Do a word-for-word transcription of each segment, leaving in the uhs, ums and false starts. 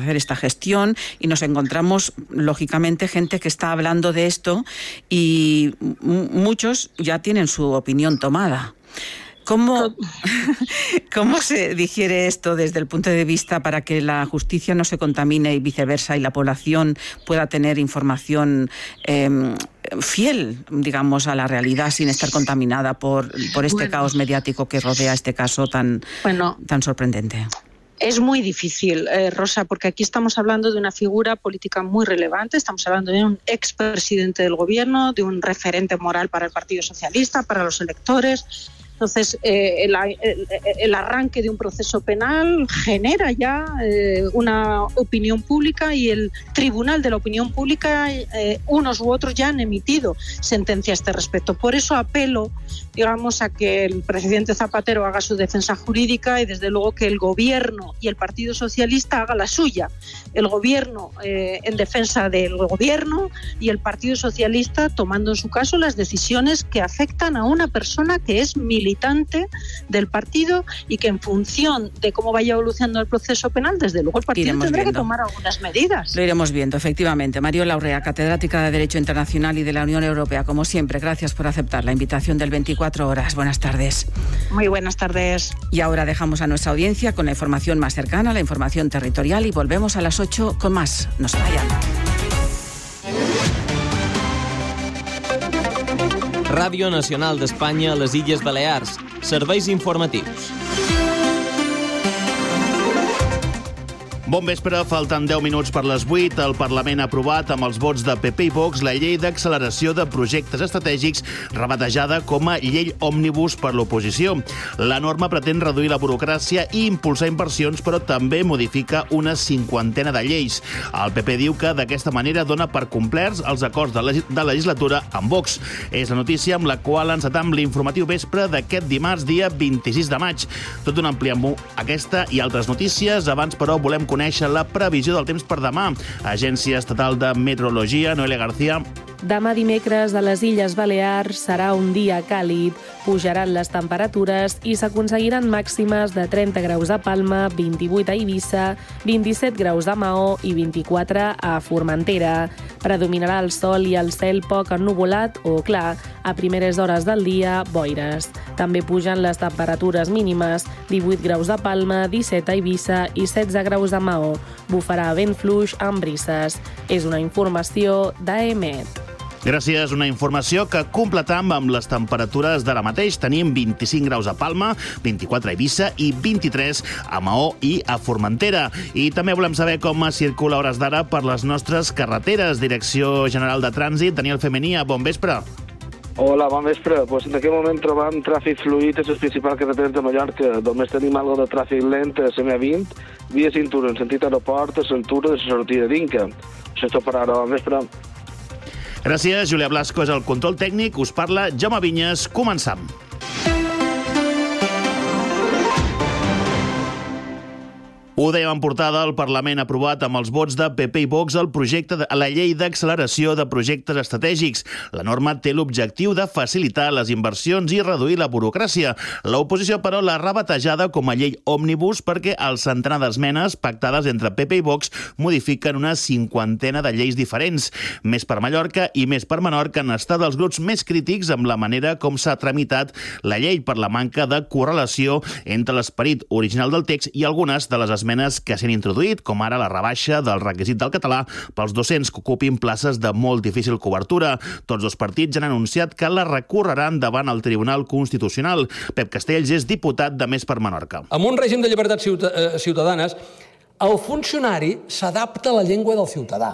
hacer esta gestión y nos encontramos, lógicamente, gente que está hablando de esto y m- muchos ya tienen su opinión tomada. ¿Cómo, ¿Cómo se digiere esto desde el punto de vista para que la justicia no se contamine y viceversa y la población pueda tener información eh, fiel, digamos, a la realidad sin estar contaminada por, por este bueno. caos mediático que rodea este caso tan, bueno. tan sorprendente? Es muy difícil, eh, Rosa, porque aquí estamos hablando de una figura política muy relevante, estamos hablando de un expresidente del gobierno, de un referente moral para el Partido Socialista, para los electores. Entonces, eh, el, el, el arranque de un proceso penal genera ya eh, una opinión pública y el Tribunal de la Opinión Pública, eh, unos u otros ya han emitido sentencia a este respecto. Por eso apelo, digamos, a que el presidente Zapatero haga su defensa jurídica y, desde luego, que el Gobierno y el Partido Socialista haga la suya. El Gobierno eh, en defensa del Gobierno y el Partido Socialista tomando en su caso las decisiones que afectan a una persona que es militar militante del partido y que en función de cómo vaya evolucionando el proceso penal, desde luego el partido iremos tendrá viendo. que tomar algunas medidas. Lo iremos viendo, efectivamente. Mariola Urrea, catedrática de Derecho Internacional y de la Unión Europea, como siempre, gracias por aceptar la invitación del veinticuatro horas. Buenas tardes. Muy buenas tardes. Y ahora dejamos a nuestra audiencia con la información más cercana, la información territorial, y volvemos a las ocho con más. No se vayan. Ràdio Nacional d'Espanya a les Illes Balears. Serveis informatius. Bon vespre, falten deu minuts per les vuit. El Parlament ha aprovat amb els vots de P P i Vox la llei d'acceleració de projectes estratègics, rebatejada com a llei òmnibus per l'oposició. La norma pretén reduir la burocràcia i impulsar inversions, però també modifica una cinquantena de lleis. El P P diu que d'aquesta manera dona per complerts els acords de, legis- de legislatura amb Vox. És la notícia amb la qual encetam l'informatiu vespre d'aquest dimarts, dia vint-i-sis de maig. Tot un ampli amb aquesta i altres notícies. Abans, però, volem conèixer conèixer la previsió del temps per demà. Agència Estatal de Meteorologia, Noelia García. Demà dimecres a les Illes Balears serà un dia càlid, pujaran les temperatures i s'aconseguiran màximes de trenta graus a Palma, vint-i-vuit a Eivissa, vint-i-set graus a Maó i vint-i-quatre a Formentera. Predominarà el sol i el cel poc ennuvolat o clar, a primeres hores del dia, boires. També pugen les temperatures mínimes, divuit graus a Palma, disset a Eivissa i setze graus a Maó. Bufarà vent fluix amb brises. És una informació d'A E M E T. Gràcies, una informació que completam amb les temperatures d'ara mateix. Tenim vint-i-cinc graus a Palma, vint-i-quatre a Eivissa i vint-i-tres a Maó i a Formentera. I també volem saber com es circula a hores d'ara per les nostres carreteres. Direcció General de Trànsit, Daniel Femenia, bon vespre. Hola, bon vespre. Pues en aquest moment trobam tràfic fluid a les principals carreteres de Mallorca. Només tenim algo de tràfic lent a la M vint, via cintura en sentit aeroport, a l'altura de la sortida d'Inca. Això és tot per ara, bon vespre. Gràcies, Julià Blasco és el control tècnic. Us parla Jaume Vinyes. Començam. Ho dèiem en portada, el Parlament ha aprovat amb els vots de P P i Vox el projecte de la llei d'acceleració de projectes estratègics. La norma té l'objectiu de facilitar les inversions i reduir la burocràcia. L'oposició, però, l'ha rebatejada com a llei òmnibus perquè el centenar d'esmenes pactades entre P P i Vox modifiquen una cinquantena de lleis diferents. Més per Mallorca i més per Menorca han estat els grups més crítics amb la manera com s'ha tramitat la llei per la manca de correlació entre l'esperit original del text i algunes de les esmenes esmenes que s'han introduït, com ara la rebaixa del requisit del català pels docents que ocupin places de molt difícil cobertura. Tots dos partits han anunciat que la recorreran davant el Tribunal Constitucional. Pep Castells és diputat de Més per Menorca. Amb un règim de llibertats ciutadanes, el funcionari s'adapta a la llengua del ciutadà.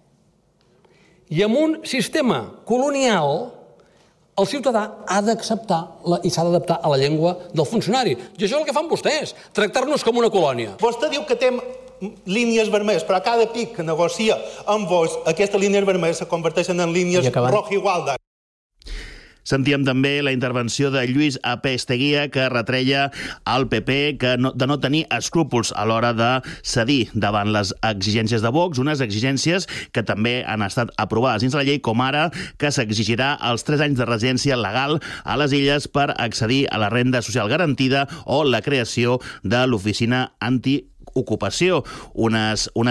I amb un sistema colonial, el ciutadà ha d'acceptar i s'ha d'adaptar a la llengua del funcionari. I això és el que fan vostès, tractar-nos com una colònia. Vostè diu que té línies vermelles, però a cada pic que negocia amb vos, aquestes línies vermelles se converteixen en línies roja-igualda. Sentíem també la intervenció de Lluís Apesteguía, que retreia al P P que no, de no tenir escrúpols a l'hora de cedir davant les exigències de Vox, unes exigències que també han estat aprovades dins la llei, com ara que s'exigirà els tres anys de residència legal a les illes per accedir a la renda social garantida o la creació de l'oficina anti ocupació, unes, unes